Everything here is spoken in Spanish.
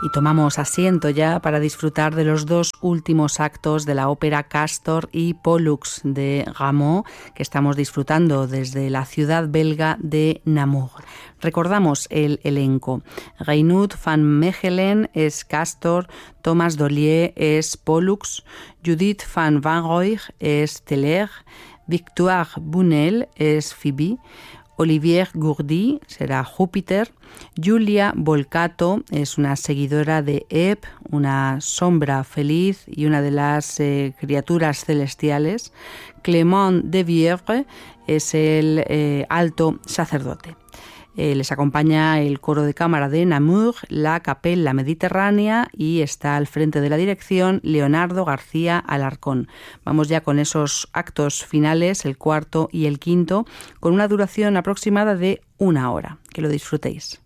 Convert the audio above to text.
Y tomamos asiento ya para disfrutar de los dos últimos actos de la ópera Castor y Pollux de Rameau, que estamos disfrutando desde la ciudad belga de Namur. Recordamos el elenco. Reinoud van Mechelen es Castor, Thomas Dollier es Pollux, Judith van Wanrooij es Teller, Victoire Bunel es Phoebe, Olivier Gourdy será Júpiter, Julia Volcato es una seguidora de Eb, una sombra feliz y una de las criaturas celestiales. Clément de Vievre es el alto sacerdote. Les acompaña el coro de cámara de Namur, la Capella Mediterránea y está al frente de la dirección Leonardo García Alarcón. Vamos ya con esos actos finales, el cuarto y el quinto, con una duración aproximada de 1 hora. Que lo disfrutéis.